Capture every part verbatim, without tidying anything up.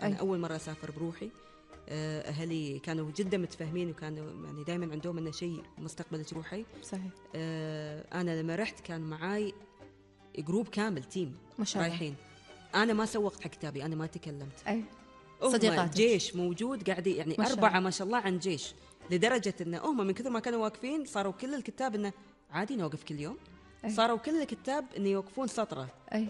أنا أول مرة أسافر بروحي. أهلي كانوا جدا متفاهمين وكانوا يعني دائما عندهم أنه شيء مستقبل تروحي. صحيح. أنا لما رحت كان معاي جروب كامل، تيم ما شاء الله رايحين. أنا ما سوقت حق كتابي، أنا ما تكلمت. أي صديقاتك جيش موجود قاعدين يعني ما أربعة ما شاء الله عن جيش، لدرجة أن هم من كثر ما كانوا واقفين صاروا كل الكتاب أنه عادي نوقف كل يوم. أي. صاروا كل الكتاب أن يوقفون سطرة. أي.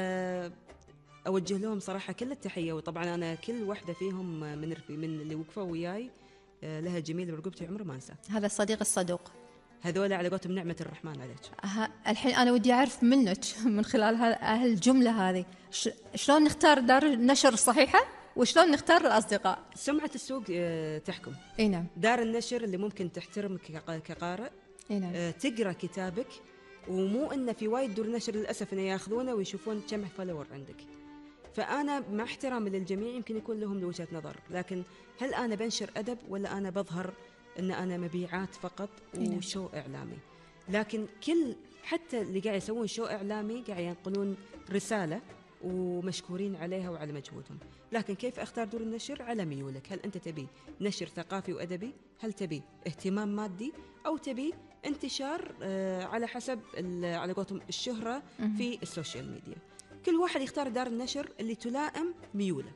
فأوجه لهم صراحة كل التحية. وطبعا أنا كل واحدة فيهم من من اللي وقفوا وياي لها جميل برقبتي عمره ما أنسى. هذا الصديق الصدوق، هذول على قولتهم نعمة الرحمن عليك. الحين أنا ودي أعرف منك من خلال هالجملة هذه شلون نختار دار النشر الصحيحة وشلون نختار الأصدقاء؟ سمعة السوق تحكم. اي نعم. دار النشر اللي ممكن تحترمك كقارئ. اي نعم. تقرأ كتابك، ومو إن في وايد دور نشر للأسف إنه يأخذونه ويشوفون كم فولور عندك. فأنا مع احترامي للجميع يمكن يكون لهم وجهة نظر، لكن هل أنا بنشر أدب ولا أنا بظهر إن أنا مبيعات فقط وشو إعلامي؟ لكن كل حتى اللي قاعد يسوون شو إعلامي قاعد ينقلون رسالة ومشكورين عليها وعلى مجهودهم. لكن كيف أختار دور النشر؟ على ميولك. هل أنت تبي نشر ثقافي وأدبي؟ هل تبي اهتمام مادي؟ أو تبي انتشار آه على حسب على قولتهم الشهرة في السوشيال ميديا؟ كل واحد يختار دار النشر اللي تلائم ميوله.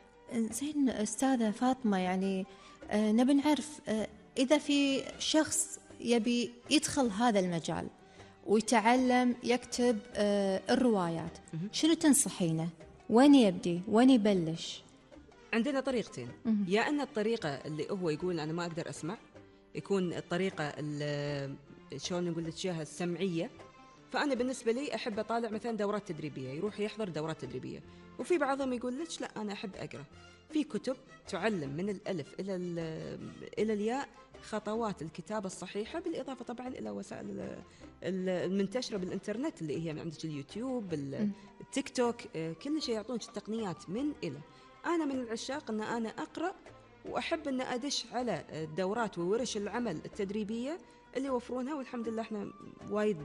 زين أستاذة فاطمة، يعني آه نبي نعرف آه إذا في شخص يبي يدخل هذا المجال ويتعلم يكتب آه الروايات، شنو تنصحينه؟ وين يبدي؟ وين يبلش؟ عندنا طريقتين. يا أن الطريقة اللي هو يقول أنا ما أقدر أسمع، يكون الطريقة اللي شلون نقول لك إياها السمعية. فأنا بالنسبة لي أحب أطالع مثلا دورات تدريبية، يروح يحضر دورات تدريبية. وفي بعضهم يقول لك لا أنا أحب أقرأ. في كتب تعلم من الألف إلى إلى الياء خطوات الكتابة الصحيحة، بالإضافة طبعا إلى وسائل المنتشرة بالإنترنت اللي هي من عندك اليوتيوب، التيك توك، كل شيء يعطونك التقنيات من إلى. أنا من العشاق أن أنا أقرأ، وأحب أن أدش على الدورات وورش العمل التدريبية اللي يوفرونها، والحمد لله احنا وايد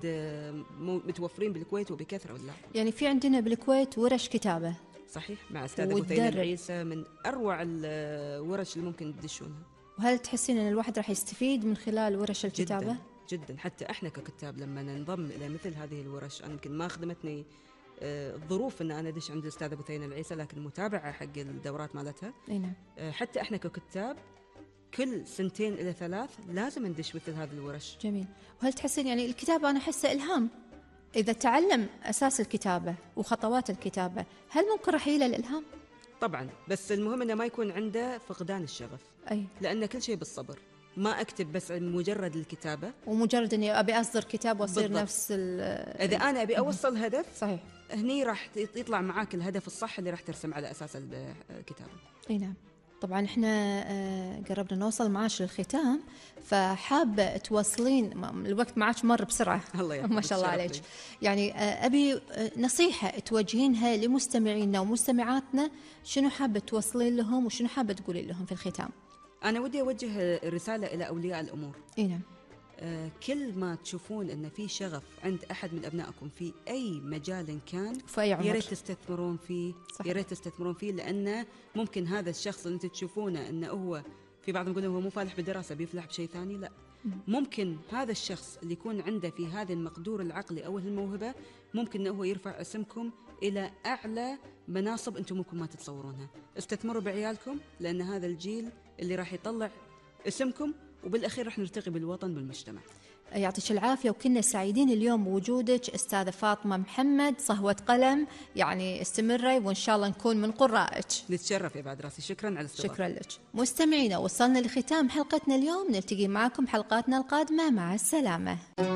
متوفرين بالكويت وبكثرة. والله يعني في عندنا بالكويت ورش كتابة. صحيح، مع أستاذة بثينة العيسى من أروع الورش اللي ممكن تدشونها. وهل تحسين أن الواحد راح يستفيد من خلال ورش الكتابة؟ جدا, جدا. حتى احنا ككتاب لما ننضم إلى مثل هذه الورش، أنا يمكن ما خدمتني الظروف أن أنا أدش عند الأستاذة بثينة العيسى، لكن متابعة حق الدورات مالتها. نعم. حتى احنا ككتاب كل سنتين إلى ثلاث لازم ندش مثل هذه الورش. جميل. وهل تحسين يعني الكتابة أنا أحسه إلهام؟ إذا تعلم أساس الكتابة وخطوات الكتابة، هل ممكن راح يله الإلهام؟ طبعا، بس المهم إنه ما يكون عنده فقدان الشغف. أي. لأن كل شيء بالصبر. ما أكتب بس مجرد الكتابة ومجرد إني أبي أصدر كتاب وأصير بالضبط. نفس إذا أنا أبي أوصل هدف صحيح، هني راح يطلع معاك الهدف الصح اللي راح ترسم على أساس الكتابة. أي نعم. طبعا احنا قربنا نوصل معاش للختام، فحابة توصلين، الوقت معاش مر بسرعة الله ما شاء الله عليك. يعني أبي نصيحة توجهينها لمستمعينا ومستمعاتنا، شنو حابة توصلين لهم وشنو حابة تقولين لهم في الختام؟ أنا ودي أوجه رسالة إلى أولياء الأمور. إيه نعم. آه كل ما تشوفون أن في شغف عند أحد من أبنائكم في أي مجال كان، يا ريت تستثمرون فيه. يا ريت تستثمرون فيه، لأنه ممكن هذا الشخص اللي أنت تشوفونه أنه هو، في بعضهم يقولون هو مو فالح بالدراسة بيفلح بشيء ثاني، لا. ممكن هذا الشخص اللي يكون عنده في هذا المقدور العقلي أو الموهبة، ممكن أنه هو يرفع اسمكم إلى أعلى مناصب أنتم ممكن ما تتصورونها. استثمروا بعيالكم، لأن هذا الجيل اللي راح يطلع اسمكم، وبالأخير راح نرتقي بالوطن بالمجتمع. يعطيك العافية، وكنا سعيدين اليوم بوجودك أستاذة فاطمة محمد، صهوة قلم. يعني استمري وإن شاء الله نكون من قرائك. نتشرف يا بعد راسي. شكرا على الاستضافة. شكرا لك. مستمعينا، وصلنا لختام حلقتنا اليوم، نلتقي معكم حلقاتنا القادمة. مع السلامة.